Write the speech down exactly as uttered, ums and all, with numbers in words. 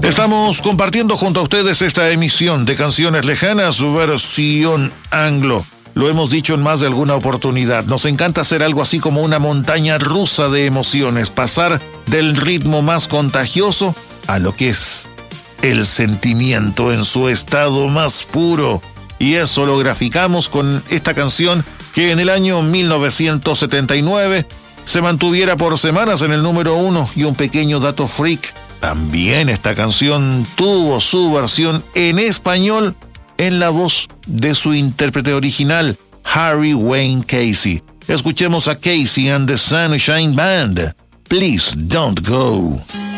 Estamos compartiendo junto a ustedes esta emisión de Canciones Lejanas, su versión anglo. Lo hemos dicho en más de alguna oportunidad. Nos encanta hacer algo así como una montaña rusa de emociones, pasar del ritmo más contagioso a lo que es el sentimiento en su estado más puro. Y eso lo graficamos con esta canción que en el año mil novecientos setenta y nueve se mantuviera por semanas en el número uno. Y un pequeño dato freak, también esta canción tuvo su versión en español en la voz de su intérprete original, Harry Wayne Casey. Escuchemos a Casey and the Sunshine Band. Please don't go.